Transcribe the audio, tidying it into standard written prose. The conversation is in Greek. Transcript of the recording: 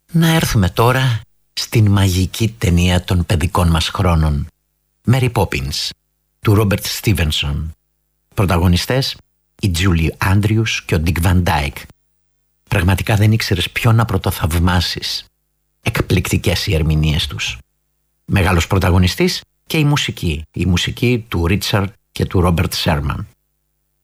Να έρθουμε τώρα στην μαγική ταινία των παιδικών μας χρόνων, Mary Poppins, του Ρόμπερτ Στίβενσον. Πρωταγωνιστές η Julie Andrews και ο Dick Van Dyke. Πραγματικά δεν ήξερες ποιον να πρωτοθαυμάσεις. Εκπληκτικές οι ερμηνείες τους. Μεγάλος πρωταγωνιστής και η μουσική του Ρίτσαρντ και του Ρόμπερτ Σέρμαν.